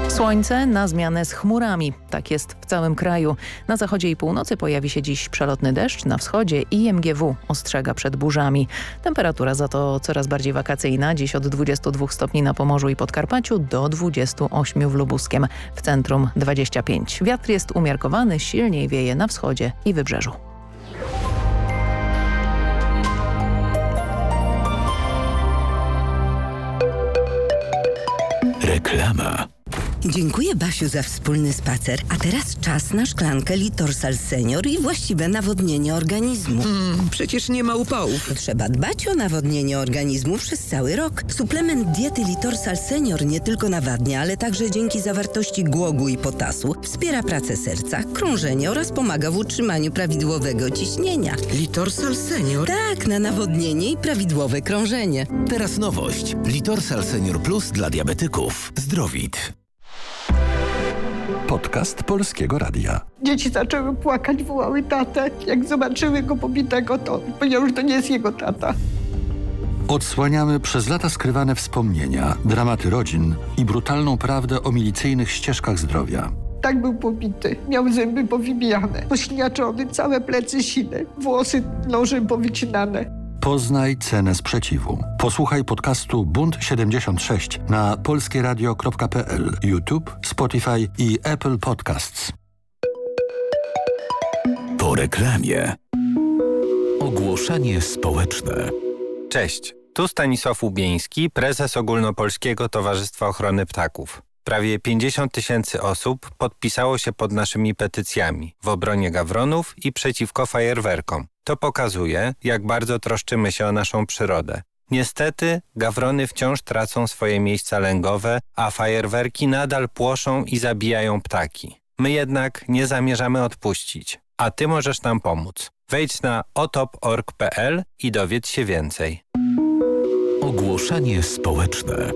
Słońce na zmianę z chmurami. Tak jest w całym kraju. Na zachodzie i północy pojawi się dziś przelotny deszcz, na wschodzie IMGW ostrzega przed burzami. Temperatura za to coraz bardziej wakacyjna. Dziś od 22 stopni na Pomorzu i Podkarpaciu do 28 w Lubuskiem. W centrum 25. Wiatr jest umiarkowany, silniej wieje na wschodzie i wybrzeżu. Reklama. Dziękuję, Basiu, za wspólny spacer. A teraz czas na szklankę Litorsal Senior i właściwe nawodnienie organizmu. Przecież nie ma upałów. Trzeba dbać o nawodnienie organizmu przez cały rok. Suplement diety Litorsal Senior nie tylko nawadnia, ale także dzięki zawartości głogu i potasu wspiera pracę serca, krążenie oraz pomaga w utrzymaniu prawidłowego ciśnienia. Litorsal Senior? Tak, na nawodnienie i prawidłowe krążenie. Teraz nowość. Litorsal Senior Plus dla diabetyków. Zdrowit. Podcast Polskiego Radia. Dzieci zaczęły płakać, wołały tatę. Jak zobaczyły go pobitego, to powiedział, że to nie jest jego tata. Odsłaniamy przez lata skrywane wspomnienia, dramaty rodzin i brutalną prawdę o milicyjnych ścieżkach zdrowia. Tak był pobity. Miał zęby powybijane, pośliniaczony, całe plecy sine, włosy nożem powycinane. Poznaj cenę sprzeciwu. Posłuchaj podcastu Bunt 76 na polskieradio.pl, YouTube, Spotify i Apple Podcasts. Po reklamie. Ogłoszenie społeczne. Cześć, tu Stanisław Łubieński, prezes Ogólnopolskiego Towarzystwa Ochrony Ptaków. Prawie 50 000 osób podpisało się pod naszymi petycjami w obronie gawronów i przeciwko fajerwerkom. To pokazuje, jak bardzo troszczymy się o naszą przyrodę. Niestety, gawrony wciąż tracą swoje miejsca lęgowe, a fajerwerki nadal płoszą i zabijają ptaki. My jednak nie zamierzamy odpuścić, a Ty możesz nam pomóc. Wejdź na otop.org.pl i dowiedz się więcej. Ogłoszenie społeczne.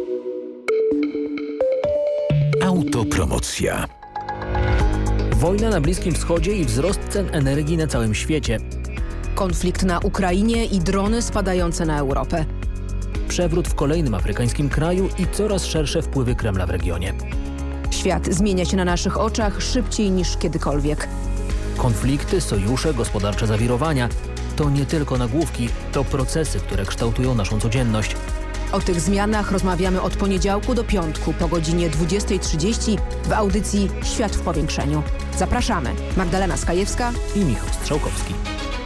Autopromocja. Wojna na Bliskim Wschodzie i wzrost cen energii na całym świecie. Konflikt na Ukrainie i drony spadające na Europę. Przewrót w kolejnym afrykańskim kraju i coraz szersze wpływy Kremla w regionie. Świat zmienia się na naszych oczach szybciej niż kiedykolwiek. Konflikty, sojusze, gospodarcze zawirowania to nie tylko nagłówki, to procesy, które kształtują naszą codzienność. O tych zmianach rozmawiamy od poniedziałku do piątku po godzinie 20:30 w audycji Świat w powiększeniu. Zapraszamy. Magdalena Skajewska i Michał Strzałkowski.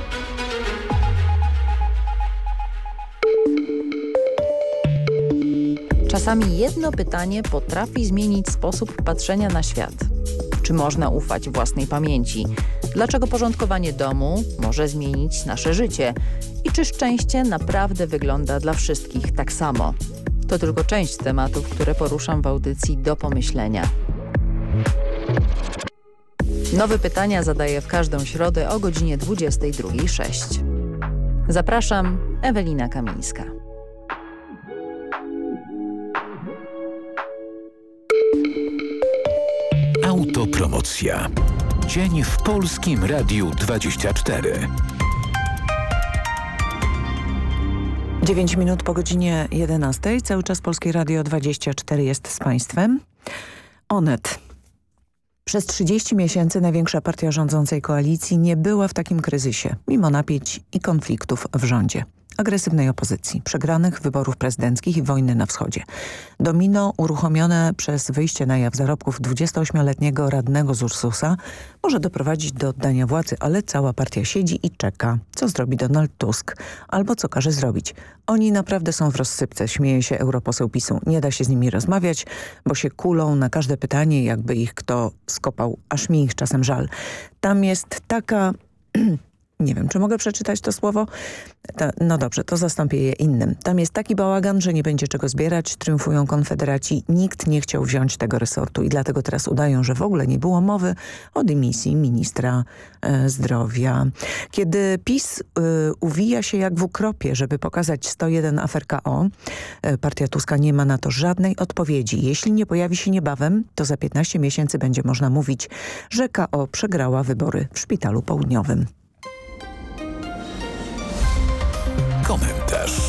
Czasami jedno pytanie potrafi zmienić sposób patrzenia na świat. Czy można ufać własnej pamięci? Dlaczego porządkowanie domu może zmienić nasze życie? I czy szczęście naprawdę wygląda dla wszystkich tak samo? To tylko część tematów, które poruszam w audycji Do Pomyślenia. Nowe pytania zadaję w każdą środę o godzinie 22:06. Zapraszam, Ewelina Kamińska. Autopromocja. Dzień w Polskim Radiu 24. 9 minut po godzinie 11. Cały czas Polskie Radio 24 jest z Państwem. Onet. Przez 30 miesięcy największa partia rządzącej koalicji nie była w takim kryzysie, mimo napięć i konfliktów w rządzie. Agresywnej opozycji, przegranych wyborów prezydenckich i wojny na wschodzie. Domino uruchomione przez wyjście na jaw zarobków 28-letniego radnego z Ursusa może doprowadzić do oddania władzy, ale cała partia siedzi i czeka, co zrobi Donald Tusk albo co każe zrobić. Oni naprawdę są w rozsypce, śmieje się europoseł PiS-u. Nie da się z nimi rozmawiać, bo się kulą na każde pytanie, jakby ich kto skopał. Aż mi ich czasem żal. Tam jest taka... Nie wiem, czy mogę przeczytać to słowo? No dobrze, to zastąpię je innym. Tam jest taki bałagan, że nie będzie czego zbierać, triumfują konfederaci. Nikt nie chciał wziąć tego resortu i dlatego teraz udają, że w ogóle nie było mowy o dymisji ministra zdrowia. Kiedy PiS uwija się jak w ukropie, żeby pokazać 101 afer KO, partia Tuska nie ma na to żadnej odpowiedzi. Jeśli nie pojawi się niebawem, to za 15 miesięcy będzie można mówić, że KO przegrała wybory w Szpitalu Południowym. Komentarz.